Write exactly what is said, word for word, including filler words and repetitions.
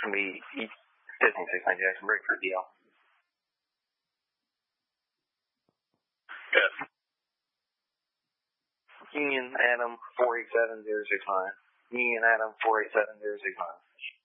going to be fifteen six nine Jackson. Break for D L. Good. Union Adam four eight seven zero six nine. Union Adam four eight seven zero six nine.